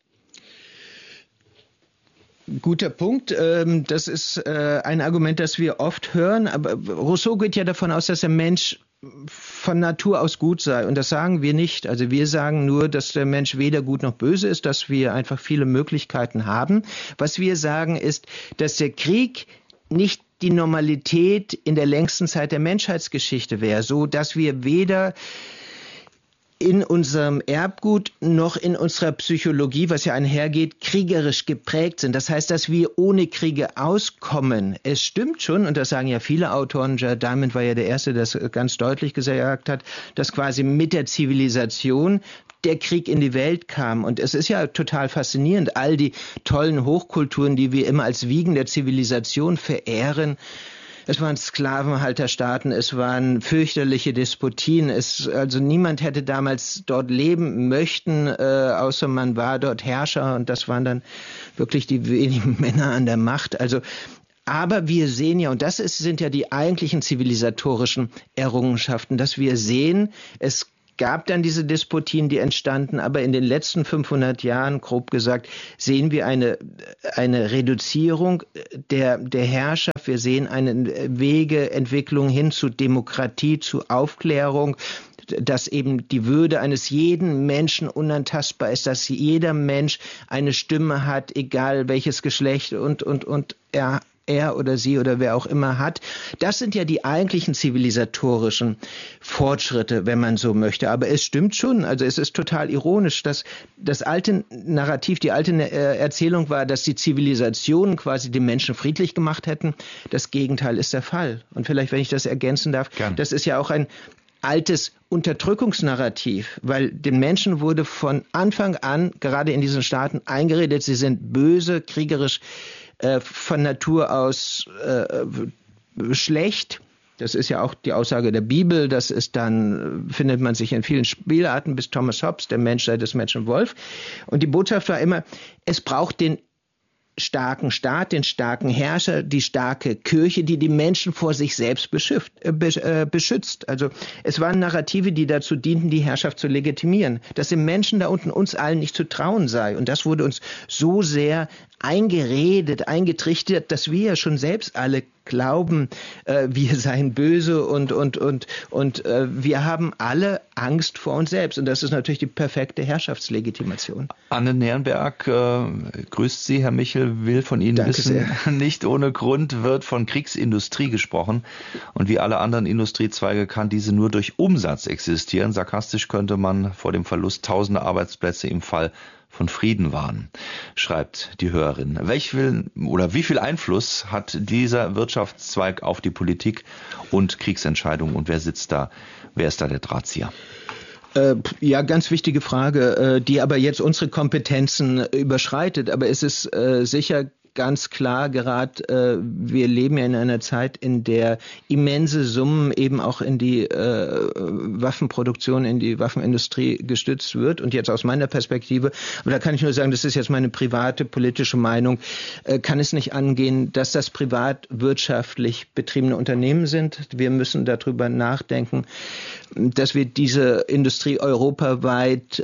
Guter Punkt. Das ist ein Argument, das wir oft hören. Aber Rousseau geht ja davon aus, dass der Mensch von Natur aus gut sei. Und das sagen wir nicht. Also wir sagen nur, dass der Mensch weder gut noch böse ist, dass wir einfach viele Möglichkeiten haben. Was wir sagen ist, dass der Krieg nicht die Normalität in der längsten Zeit der Menschheitsgeschichte wäre, so dass wir weder in unserem Erbgut noch in unserer Psychologie, was ja einhergeht, kriegerisch geprägt sind. Das heißt, dass wir ohne Kriege auskommen. Es stimmt schon, und das sagen ja viele Autoren, Jared Diamond war ja der Erste, der das ganz deutlich gesagt hat, dass quasi mit der Zivilisation der Krieg in die Welt kam. Und es ist ja total faszinierend, all die tollen Hochkulturen, die wir immer als Wiegen der Zivilisation verehren, Es waren Sklavenhalterstaaten, es waren fürchterliche Despotien. Also niemand hätte damals dort leben möchten, außer man war dort Herrscher, und das waren dann wirklich die wenigen Männer an der Macht. Also aber wir sehen ja, und das sind ja die eigentlichen zivilisatorischen Errungenschaften, dass wir sehen, es gab dann diese Despotien, die entstanden, aber in den letzten 500 Jahren, grob gesagt, sehen wir eine Reduzierung der Herrschaft. Wir sehen eine Wegeentwicklung hin zu Demokratie, zu Aufklärung, dass eben die Würde eines jeden Menschen unantastbar ist, dass jeder Mensch eine Stimme hat, egal welches Geschlecht und er oder sie oder wer auch immer hat. Das sind ja die eigentlichen zivilisatorischen Fortschritte, wenn man so möchte. Aber es stimmt schon, also es ist total ironisch, dass das alte Narrativ, die alte Erzählung war, dass die Zivilisationen quasi den Menschen friedlich gemacht hätten. Das Gegenteil ist der Fall. Und vielleicht, wenn ich das ergänzen darf, Gern. Das ist ja auch ein altes Unterdrückungsnarrativ, weil den Menschen wurde von Anfang an, gerade in diesen Staaten, eingeredet, sie sind böse, kriegerisch, von Natur aus schlecht. Das ist ja auch die Aussage der Bibel. Das ist dann, findet man sich in vielen Spielarten, bis Thomas Hobbes, der Mensch sei des Menschen Wolf. Und die Botschaft war immer, es braucht den starken Staat, den starken Herrscher, die starke Kirche, die die Menschen vor sich selbst beschützt. Also es waren Narrative, die dazu dienten, die Herrschaft zu legitimieren, dass dem Menschen da unten uns allen nicht zu trauen sei. Und das wurde uns so sehr eingeredet, eingetrichtert, dass wir schon selbst alle glauben, wir seien böse und wir haben alle Angst vor uns selbst. Und das ist natürlich die perfekte Herrschaftslegitimation. Anne Nerenberg grüßt Sie, Herr Michel, will von Ihnen Danke wissen, sehr. Nicht ohne Grund wird von Kriegsindustrie gesprochen. Und wie alle anderen Industriezweige kann diese nur durch Umsatz existieren. Sarkastisch könnte man vor dem Verlust tausender Arbeitsplätze im Fall von Frieden warnen, schreibt die Hörerin. Wie viel Einfluss hat dieser Wirtschaftszweig auf die Politik und Kriegsentscheidungen, und wer ist da der Drahtzieher? Ja, ganz wichtige Frage, die aber jetzt unsere Kompetenzen überschreitet. Aber es ist sicher ganz klar, gerade wir leben ja in einer Zeit, in der immense Summen eben auch in die Waffenproduktion, in die Waffenindustrie gestützt wird. Und jetzt aus meiner Perspektive, aber da kann ich nur sagen, das ist jetzt meine private politische Meinung, kann es nicht angehen, dass das privatwirtschaftlich betriebene Unternehmen sind. Wir müssen darüber nachdenken, dass wir diese Industrie europaweit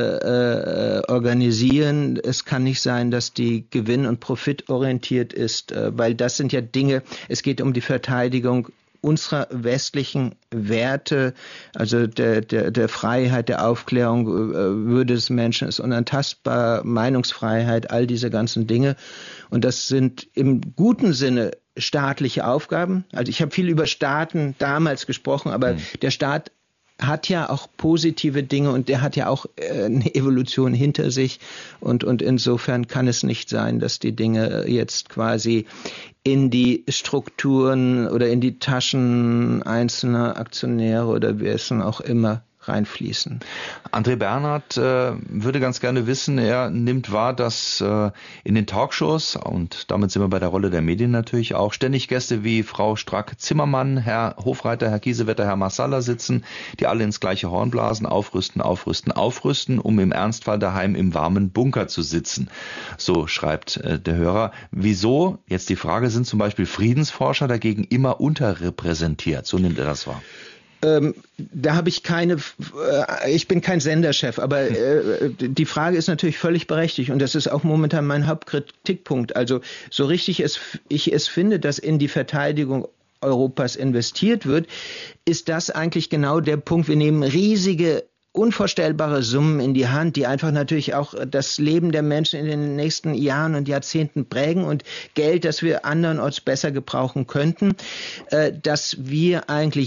organisieren. Es kann nicht sein, dass die Gewinn- und profitorientiert ist, weil das sind ja Dinge, es geht um die Verteidigung unserer westlichen Werte, also der Freiheit, der Aufklärung, Würde des Menschen ist unantastbar, Meinungsfreiheit, all diese ganzen Dinge. Und das sind im guten Sinne staatliche Aufgaben. Also ich habe viel über Staaten damals gesprochen, aber der Staat hat ja auch positive Dinge und der hat ja auch eine Evolution hinter sich und insofern kann es nicht sein, dass die Dinge jetzt quasi in die Strukturen oder in die Taschen einzelner Aktionäre oder wessen auch immer reinfließen. André Bernhard würde ganz gerne wissen, er nimmt wahr, dass in den Talkshows, und damit sind wir bei der Rolle der Medien natürlich auch, ständig Gäste wie Frau Strack-Zimmermann, Herr Hofreiter, Herr Kiesewetter, Herr Marsala sitzen, die alle ins gleiche Horn blasen, aufrüsten, um im Ernstfall daheim im warmen Bunker zu sitzen. So schreibt der Hörer. Wieso, jetzt die Frage, sind zum Beispiel Friedensforscher dagegen immer unterrepräsentiert? So nimmt er das wahr. Da habe ich ich bin kein Senderchef, aber die Frage ist natürlich völlig berechtigt und das ist auch momentan mein Hauptkritikpunkt. Also so richtig ich es finde, dass in die Verteidigung Europas investiert wird, ist das eigentlich genau der Punkt. Wir nehmen riesige unvorstellbare Summen in die Hand, die einfach natürlich auch das Leben der Menschen in den nächsten Jahren und Jahrzehnten prägen und Geld, das wir andernorts besser gebrauchen könnten, dass wir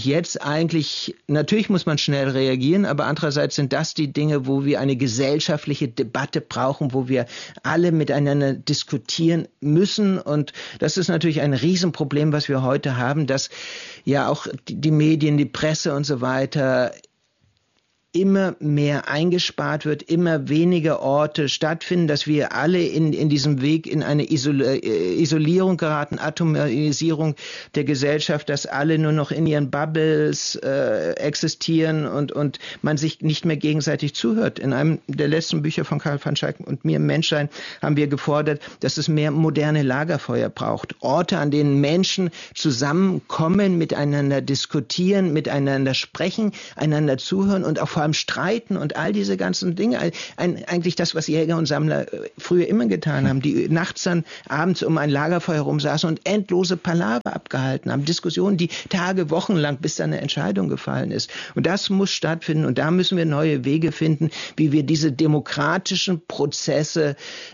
natürlich muss man schnell reagieren, aber andererseits sind das die Dinge, wo wir eine gesellschaftliche Debatte brauchen, wo wir alle miteinander diskutieren müssen und das ist natürlich ein Riesenproblem, was wir heute haben, dass ja auch die Medien, die Presse und so weiter immer mehr eingespart wird, immer weniger Orte stattfinden, dass wir alle in diesem Weg in eine Isolierung geraten, Atomisierung der Gesellschaft, dass alle nur noch in ihren Bubbles existieren und man sich nicht mehr gegenseitig zuhört. In einem der letzten Bücher von Karl van Schaik und mir im Menschsein haben wir gefordert, dass es mehr moderne Lagerfeuer braucht. Orte, an denen Menschen zusammenkommen, miteinander diskutieren, miteinander sprechen, einander zuhören und auch vor allem streiten und all diese ganzen Dinge. Eigentlich das, was Jäger und Sammler früher immer getan haben, die nachts dann abends um ein Lagerfeuer herum saßen und endlose Palaver abgehalten haben, Diskussionen, die Tage, Wochen lang, bis dann eine Entscheidung gefallen ist. Und das muss stattfinden und da müssen wir neue Wege finden, wie wir diese demokratischen Prozesse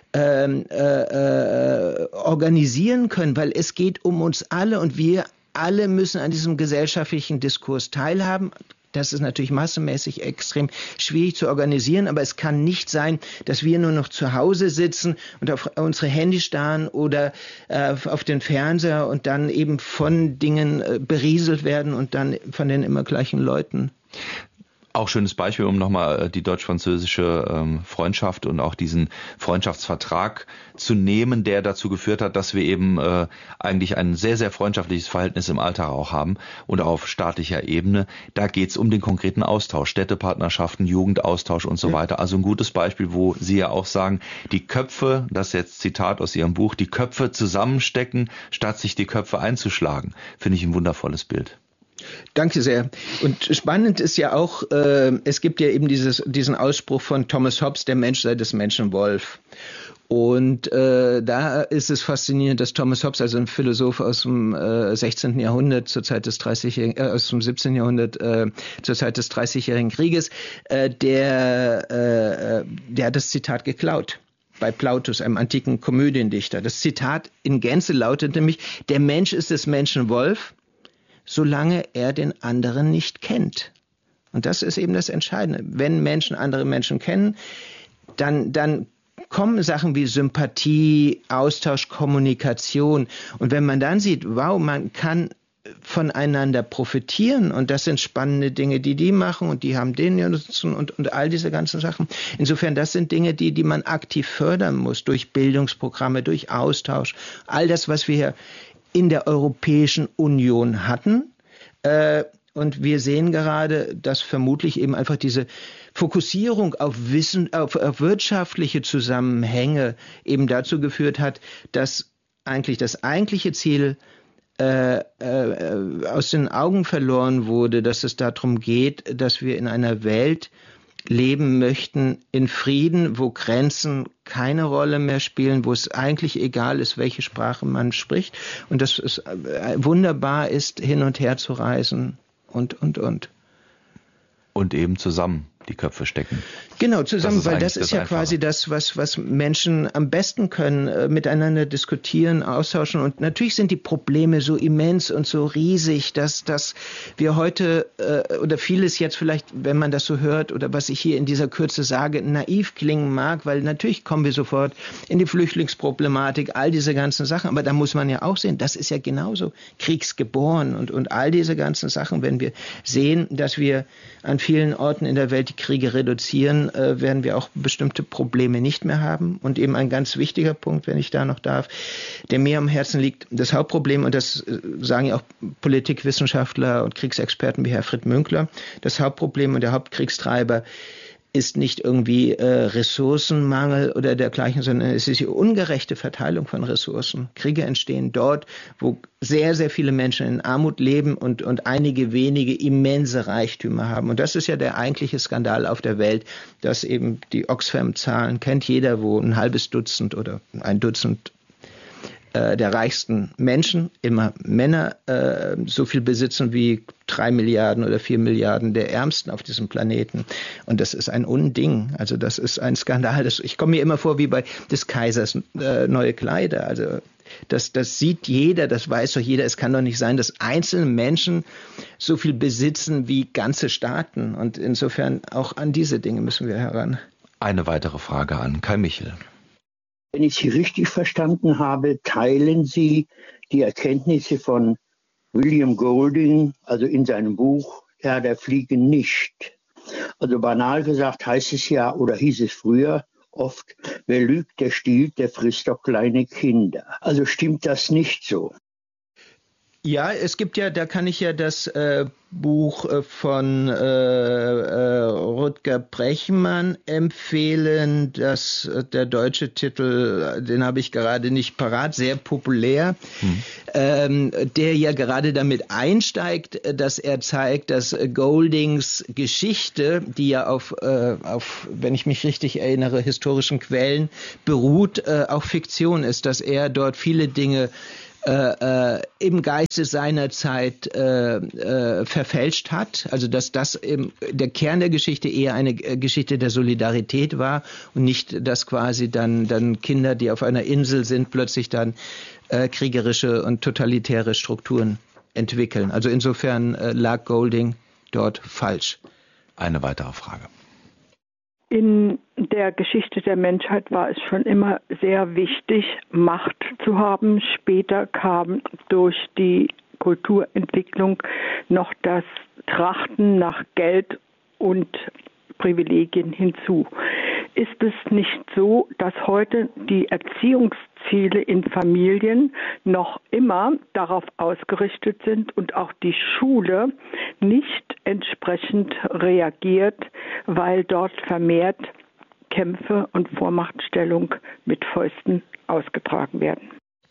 organisieren können, weil es geht um uns alle und wir alle müssen an diesem gesellschaftlichen Diskurs teilhaben. Das ist natürlich massenmäßig extrem schwierig zu organisieren, aber es kann nicht sein, dass wir nur noch zu Hause sitzen und auf unsere Handys starren oder auf den Fernseher und dann eben von Dingen berieselt werden und dann von den immer gleichen Leuten. Auch schönes Beispiel, um nochmal die deutsch-französische Freundschaft und auch diesen Freundschaftsvertrag zu nehmen, der dazu geführt hat, dass wir eben eigentlich ein sehr, sehr freundschaftliches Verhältnis im Alltag auch haben und auf staatlicher Ebene. Da geht's um den konkreten Austausch, Städtepartnerschaften, Jugendaustausch und so weiter. Also ein gutes Beispiel, wo Sie ja auch sagen, die Köpfe, das ist jetzt Zitat aus Ihrem Buch, die Köpfe zusammenstecken, statt sich die Köpfe einzuschlagen. Finde ich ein wundervolles Bild. Danke sehr. Und spannend ist ja auch, es gibt ja eben diesen Ausspruch von Thomas Hobbes, der Mensch sei des Menschen Wolf. Und da ist es faszinierend, dass Thomas Hobbes, also ein Philosoph aus dem 16. Jahrhundert zur Zeit des 30-jährigen, aus dem 17. Jahrhundert zur Zeit des 30-jährigen Krieges, der hat das Zitat geklaut. Bei Plautus, einem antiken Komödiendichter. Das Zitat in Gänze lautet nämlich, der Mensch ist des Menschen Wolf, solange er den anderen nicht kennt. Und das ist eben das Entscheidende. Wenn Menschen andere Menschen kennen, dann kommen Sachen wie Sympathie, Austausch, Kommunikation. Und wenn man dann sieht, wow, man kann voneinander profitieren und das sind spannende Dinge, die machen und die haben den nutzen und all diese ganzen Sachen. Insofern, das sind Dinge, die man aktiv fördern muss durch Bildungsprogramme, durch Austausch. All das, was wir hier in der Europäischen Union hatten. Und wir sehen gerade, dass vermutlich eben einfach diese Fokussierung auf auf wirtschaftliche Zusammenhänge eben dazu geführt hat, dass eigentlich das eigentliche Ziel aus den Augen verloren wurde, dass es darum geht, dass wir in einer Welt leben möchten in Frieden, wo Grenzen keine Rolle mehr spielen, wo es eigentlich egal ist, welche Sprache man spricht und dass es wunderbar ist, hin und her zu reisen und. Und eben zusammen die Köpfe stecken. Genau, zusammen, weil das ist ja quasi das, was Menschen am besten können, miteinander diskutieren, austauschen. Und natürlich sind die Probleme so immens und so riesig, dass wir heute oder vieles jetzt vielleicht, wenn man das so hört oder was ich hier in dieser Kürze sage, naiv klingen mag, weil natürlich kommen wir sofort in die Flüchtlingsproblematik, all diese ganzen Sachen. Aber da muss man ja auch sehen, das ist ja genauso kriegsgeboren und all diese ganzen Sachen, wenn wir sehen, dass wir an vielen Orten in der Welt die Kriege reduzieren, werden wir auch bestimmte Probleme nicht mehr haben. Und eben ein ganz wichtiger Punkt, wenn ich da noch darf, der mir am Herzen liegt, das Hauptproblem, und das sagen ja auch Politikwissenschaftler und Kriegsexperten wie Herr Fritz Münkler, das Hauptproblem und der Hauptkriegstreiber ist nicht irgendwie Ressourcenmangel oder dergleichen, sondern es ist die ungerechte Verteilung von Ressourcen. Kriege entstehen dort, wo sehr, sehr viele Menschen in Armut leben und einige wenige immense Reichtümer haben. Und das ist ja der eigentliche Skandal auf der Welt, dass eben die Oxfam-Zahlen kennt jeder, wo ein halbes Dutzend oder ein Dutzend der reichsten Menschen, immer Männer, so viel besitzen wie 3 Milliarden oder 4 Milliarden der Ärmsten auf diesem Planeten. Und das ist ein Unding. Also das ist ein Skandal. Ich komme mir immer vor wie bei des Kaisers neue Kleider. Also das sieht jeder, das weiß doch jeder. Es kann doch nicht sein, dass einzelne Menschen so viel besitzen wie ganze Staaten. Und insofern auch an diese Dinge müssen wir heran. Eine weitere Frage an Kai Michel. Wenn ich Sie richtig verstanden habe, teilen Sie die Erkenntnisse von William Golding, also in seinem Buch Herr der Fliegen, nicht. Also banal gesagt heißt es ja, oder hieß es früher oft, wer lügt, der stiehlt, der frisst doch kleine Kinder. Also stimmt das nicht so? Ja, es gibt ja, da kann ich ja das Buch von Rutger Bregmann empfehlen. Der deutsche Titel, den habe ich gerade nicht parat, sehr populär, der ja gerade damit einsteigt, dass er zeigt, dass Goldings Geschichte, die ja auf, wenn ich mich richtig erinnere, historischen Quellen beruht, auch Fiktion ist, dass er dort viele Dinge im Geiste seiner Zeit verfälscht hat, also dass das der Kern der Geschichte eher eine Geschichte der Solidarität war und nicht, dass quasi dann Kinder, die auf einer Insel sind, plötzlich dann kriegerische und totalitäre Strukturen entwickeln. Also insofern lag Golding dort falsch. Eine weitere Frage. In der Geschichte der Menschheit war es schon immer sehr wichtig, Macht zu haben. Später kam durch die Kulturentwicklung noch das Trachten nach Geld und Privilegien hinzu. Ist es nicht so, dass heute die Erziehungsziele in Familien noch immer darauf ausgerichtet sind und auch die Schule nicht entsprechend reagiert, weil dort vermehrt Kämpfe und Vormachtstellung mit Fäusten ausgetragen werden?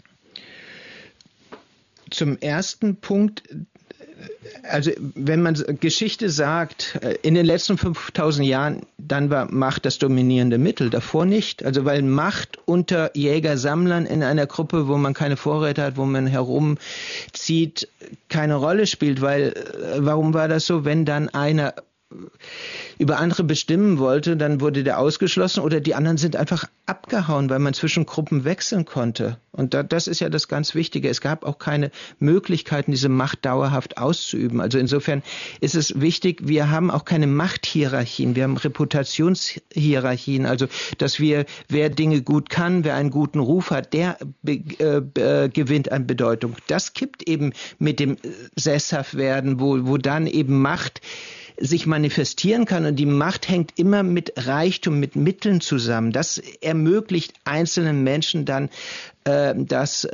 Zum ersten Punkt, also wenn man Geschichte sagt, in den letzten 5000 Jahren, dann war Macht das dominierende Mittel, davor nicht. Also weil Macht unter Jäger-Sammlern in einer Gruppe, wo man keine Vorräte hat, wo man herumzieht, keine Rolle spielt. Weil, warum war das so, wenn dann einer über andere bestimmen wollte, dann wurde der ausgeschlossen oder die anderen sind einfach abgehauen, weil man zwischen Gruppen wechseln konnte. Und das ist ja das ganz Wichtige. Es gab auch keine Möglichkeiten, diese Macht dauerhaft auszuüben. Also insofern ist es wichtig, wir haben auch keine Machthierarchien, wir haben Reputationshierarchien. Also dass wer Dinge gut kann, wer einen guten Ruf hat, der gewinnt an Bedeutung. Das kippt eben mit dem Sesshaftwerden, wo dann eben Macht sich manifestieren kann und die Macht hängt immer mit Reichtum, mit Mitteln zusammen. Das ermöglicht einzelnen Menschen dann das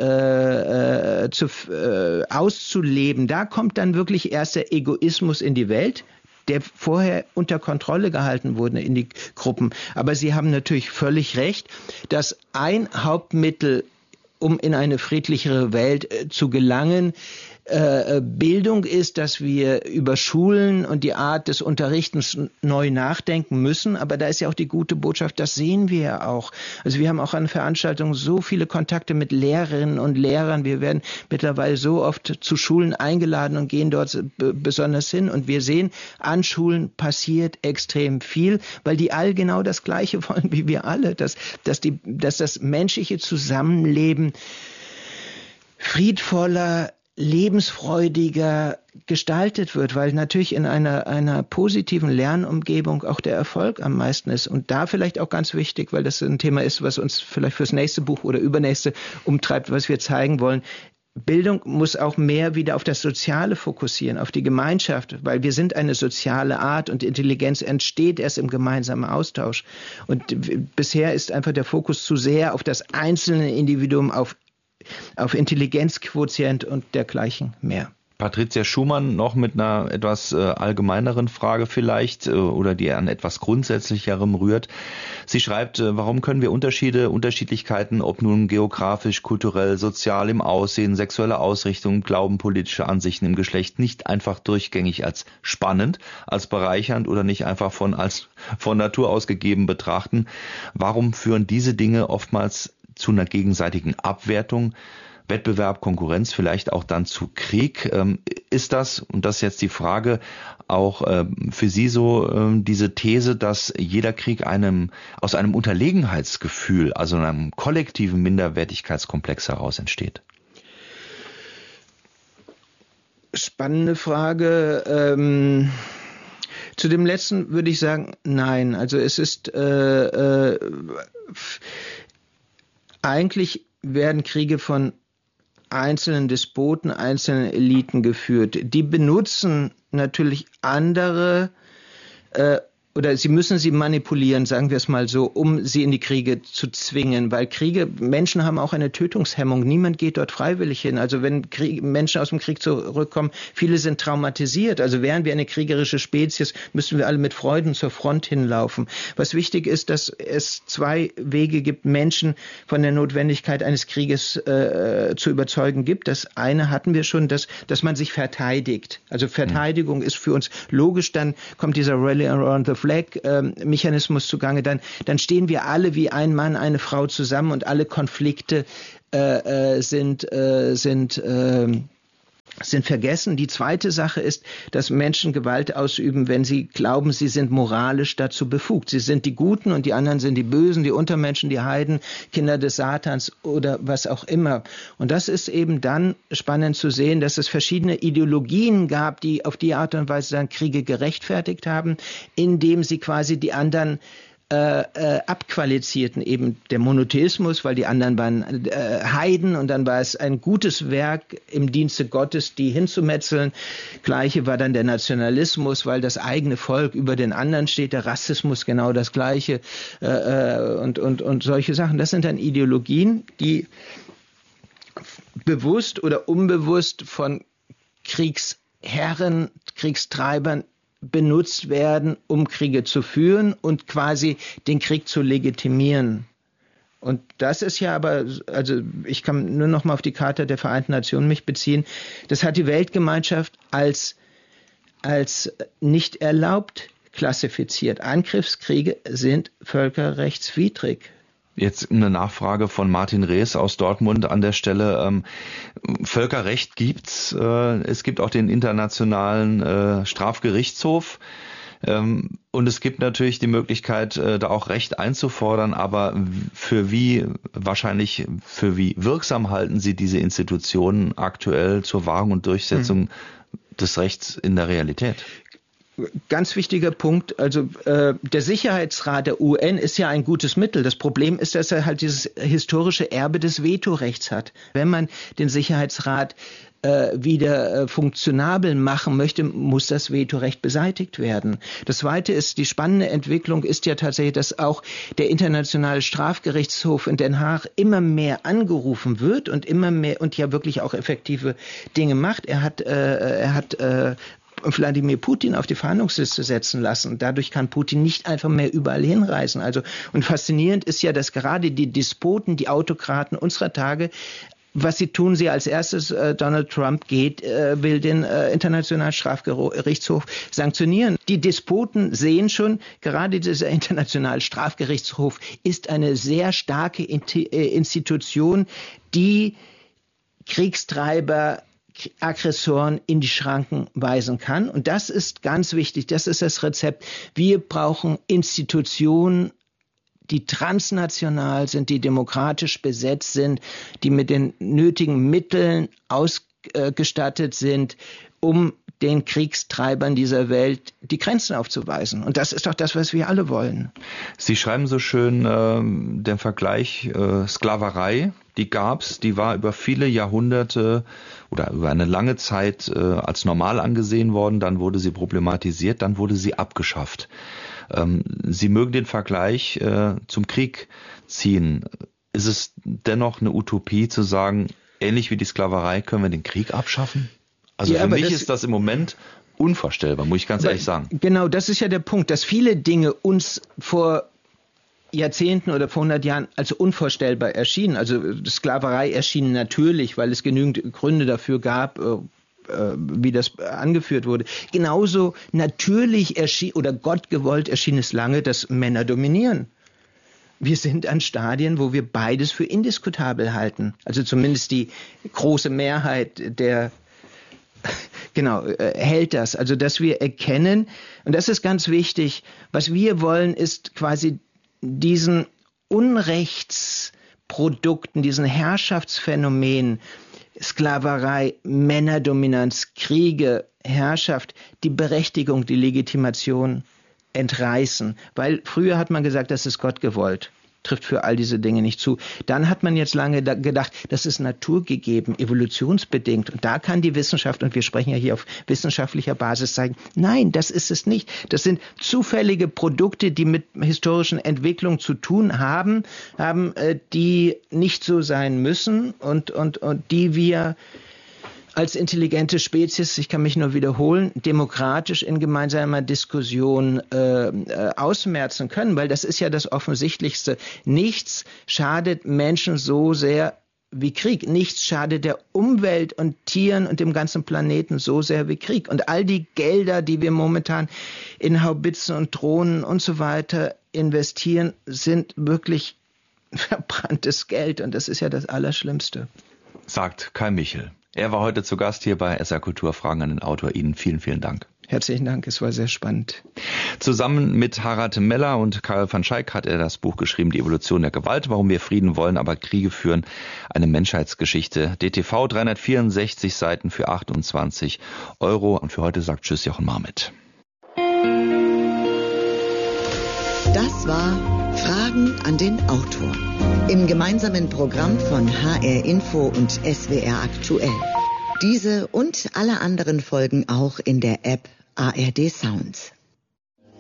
auszuleben. Da kommt dann wirklich erst der Egoismus in die Welt, der vorher unter Kontrolle gehalten wurde in die Gruppen. Aber Sie haben natürlich völlig recht, dass ein Hauptmittel, um in eine friedlichere Welt zu gelangen, Bildung ist, dass wir über Schulen und die Art des Unterrichtens neu nachdenken müssen. Aber da ist ja auch die gute Botschaft, das sehen wir ja auch. Also wir haben auch an Veranstaltungen so viele Kontakte mit Lehrerinnen und Lehrern. Wir werden mittlerweile so oft zu Schulen eingeladen und gehen dort besonders hin. Und wir sehen, an Schulen passiert extrem viel, weil die all genau das Gleiche wollen wie wir alle, dass das menschliche Zusammenleben friedvoller, lebensfreudiger gestaltet wird, weil natürlich in einer positiven Lernumgebung auch der Erfolg am meisten ist. Und da vielleicht auch ganz wichtig, weil das ein Thema ist, was uns vielleicht fürs nächste Buch oder übernächste umtreibt, was wir zeigen wollen. Bildung muss auch mehr wieder auf das Soziale fokussieren, auf die Gemeinschaft, weil wir sind eine soziale Art und Intelligenz entsteht erst im gemeinsamen Austausch. Und bisher ist einfach der Fokus zu sehr auf das einzelne Individuum, auf Intelligenzquotient und dergleichen mehr. Patricia Schumann noch mit einer etwas allgemeineren Frage vielleicht oder die an etwas Grundsätzlicherem rührt. Sie schreibt, warum können wir Unterschiedlichkeiten, ob nun geografisch, kulturell, sozial, im Aussehen, sexuelle Ausrichtung, Glauben, politische Ansichten im Geschlecht nicht einfach durchgängig als spannend, als bereichernd oder nicht einfach von Natur aus gegeben betrachten? Warum führen diese Dinge oftmals zu einer gegenseitigen Abwertung, Wettbewerb, Konkurrenz, vielleicht auch dann zu Krieg? Ist das, und das ist jetzt die Frage, auch für Sie so diese These, dass jeder Krieg aus einem Unterlegenheitsgefühl, also einem kollektiven Minderwertigkeitskomplex heraus entsteht? Spannende Frage. Zu dem letzten würde ich sagen, nein. Also es ist eigentlich werden Kriege von einzelnen Despoten, einzelnen Eliten geführt. Die benutzen natürlich andere oder sie müssen sie manipulieren, sagen wir es mal so, um sie in die Kriege zu zwingen, weil Menschen haben auch eine Tötungshemmung. Niemand geht dort freiwillig hin. Also wenn Menschen aus dem Krieg zurückkommen, viele sind traumatisiert. Also wären wir eine kriegerische Spezies, müssen wir alle mit Freuden zur Front hinlaufen. Was wichtig ist, dass es 2 Wege gibt, Menschen von der Notwendigkeit eines Krieges zu überzeugen gibt. Das eine hatten wir schon, dass man sich verteidigt. Also Verteidigung ist für uns logisch. Dann kommt dieser Rally Around the Flag-Mechanismus zugange, dann stehen wir alle wie ein Mann, eine Frau zusammen und alle Konflikte sind vergessen. Die zweite Sache ist, dass Menschen Gewalt ausüben, wenn sie glauben, sie sind moralisch dazu befugt. Sie sind die Guten und die anderen sind die Bösen, die Untermenschen, die Heiden, Kinder des Satans oder was auch immer. Und das ist eben dann spannend zu sehen, dass es verschiedene Ideologien gab, die auf die Art und Weise dann Kriege gerechtfertigt haben, indem sie quasi die anderen abqualifizierten, eben der Monotheismus, weil die anderen waren Heiden und dann war es ein gutes Werk im Dienste Gottes, die hinzumetzeln. Gleiche war dann der Nationalismus, weil das eigene Volk über den anderen steht, der Rassismus genau das Gleiche und solche Sachen. Das sind dann Ideologien, die bewusst oder unbewusst von Kriegsherren, Kriegstreibern benutzt werden, um Kriege zu führen und quasi den Krieg zu legitimieren. Und das ist ja aber, also ich kann nur noch mal auf die Charta der Vereinten Nationen mich beziehen, das hat die Weltgemeinschaft als nicht erlaubt klassifiziert. Angriffskriege sind völkerrechtswidrig. Jetzt eine Nachfrage von Martin Rees aus Dortmund an der Stelle. Völkerrecht gibt's. Es gibt auch den Internationalen Strafgerichtshof. Und es gibt natürlich die Möglichkeit, da auch Recht einzufordern. Aber für wie wirksam halten Sie diese Institutionen aktuell zur Wahrung und Durchsetzung des Rechts in der Realität? Ganz wichtiger Punkt, also der Sicherheitsrat der UN ist ja ein gutes Mittel. Das Problem ist, dass er halt dieses historische Erbe des Vetorechts hat. Wenn man den Sicherheitsrat wieder funktionabel machen möchte, muss das Vetorecht beseitigt werden. Das Zweite ist, die spannende Entwicklung ist ja tatsächlich, dass auch der Internationale Strafgerichtshof in Den Haag immer mehr angerufen wird und immer mehr und ja wirklich auch effektive Dinge macht. Er hat Wladimir Putin auf die Verhandlungsliste setzen lassen. Dadurch kann Putin nicht einfach mehr überall hinreisen. Also, und faszinierend ist ja, dass gerade die Despoten, die Autokraten unserer Tage, was sie tun, sie als erstes, Donald Trump will den Internationalen Strafgerichtshof sanktionieren. Die Despoten sehen schon, gerade dieser Internationale Strafgerichtshof ist eine sehr starke Institution, die Kriegstreiber, Aggressoren in die Schranken weisen kann. Und das ist ganz wichtig. Das ist das Rezept. Wir brauchen Institutionen, die transnational sind, die demokratisch besetzt sind, die mit den nötigen Mitteln ausgestattet sind, um den Kriegstreibern dieser Welt die Grenzen aufzuweisen. Und das ist doch das, was wir alle wollen. Sie schreiben so schön den Vergleich Sklaverei, die gab's, die war über viele Jahrhunderte oder über eine lange Zeit als normal angesehen worden, dann wurde sie problematisiert, dann wurde sie abgeschafft. Sie mögen den Vergleich zum Krieg ziehen. Ist es dennoch eine Utopie zu sagen, ähnlich wie die Sklaverei können wir den Krieg abschaffen? Also ja, für mich ist das im Moment unvorstellbar, muss ich ganz ehrlich sagen. Genau, das ist ja der Punkt, dass viele Dinge uns vor Jahrzehnten oder vor 100 Jahren als unvorstellbar erschienen. Also Sklaverei erschien natürlich, weil es genügend Gründe dafür gab, wie das angeführt wurde. Genauso natürlich erschien oder gottgewollt erschien es lange, dass Männer dominieren. Wir sind an Stadien, wo wir beides für indiskutabel halten. Also zumindest die große Mehrheit hält das. Also dass wir erkennen, und das ist ganz wichtig, was wir wollen, ist quasi diesen Unrechtsprodukten, diesen Herrschaftsphänomenen, Sklaverei, Männerdominanz, Kriege, Herrschaft, die Berechtigung, die Legitimation entreißen. Weil früher hat man gesagt, das ist Gott gewollt. trifft für all diese Dinge nicht zu. Dann hat man jetzt lange gedacht, das ist naturgegeben, evolutionsbedingt. Und da kann die Wissenschaft, und wir sprechen ja hier auf wissenschaftlicher Basis, sagen, nein, das ist es nicht. Das sind zufällige Produkte, die mit historischen Entwicklungen zu tun haben, die nicht so sein müssen und die wir als intelligente Spezies, ich kann mich nur wiederholen, demokratisch in gemeinsamer Diskussion ausmerzen können, weil das ist ja das Offensichtlichste. Nichts schadet Menschen so sehr wie Krieg. Nichts schadet der Umwelt und Tieren und dem ganzen Planeten so sehr wie Krieg. Und all die Gelder, die wir momentan in Haubitzen und Drohnen und so weiter investieren, sind wirklich verbranntes Geld. Und das ist ja das Allerschlimmste. Sagt Kai Michel. Er war heute zu Gast hier bei SR Kultur. Fragen an den Autor. Ihnen vielen, vielen Dank. Herzlichen Dank, es war sehr spannend. Zusammen mit Harald Meller und Karl van Schaik hat er das Buch geschrieben, Die Evolution der Gewalt, warum wir Frieden wollen, aber Kriege führen, eine Menschheitsgeschichte. DTV, 364 Seiten für 28 €. Und für heute sagt Tschüss, Jochen Marmit. Das war Fragen an den Autor. Im gemeinsamen Programm von HR Info und SWR Aktuell. Diese und alle anderen Folgen auch in der App ARD Sounds.